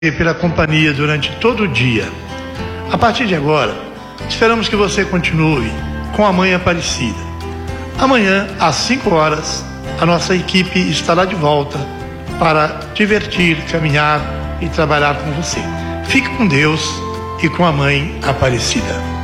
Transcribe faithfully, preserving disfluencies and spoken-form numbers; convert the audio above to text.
e pela companhia durante todo o dia. A partir de agora, esperamos que você continue com a Mãe Aparecida. Amanhã, às cinco horas, a nossa equipe estará de volta para divertir, caminhar e trabalhar com você. Fique com Deus e com a Mãe Aparecida.